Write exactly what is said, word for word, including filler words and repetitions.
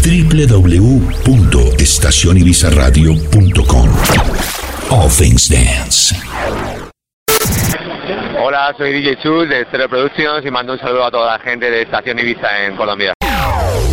doble u doble u doble u punto estación ibiza radio punto com. All Things Dance. Hola, soy D J Chus de Stereo Productions y mando un saludo a toda la gente de Estación Ibiza en Colombia.